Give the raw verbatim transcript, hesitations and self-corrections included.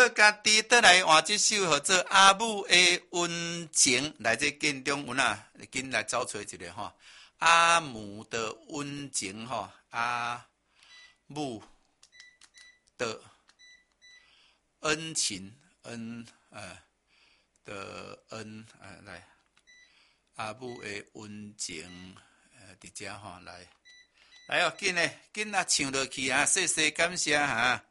靠家己倒来换这首叫做阿母的温情，来这建中文啊，紧来找找一个吼。阿母的温情吼，阿母的恩情恩呃的恩呃来，阿母的温情呃伫遮吼来，来哦，紧嘞，紧啊唱落去啊，谢谢感谢哈。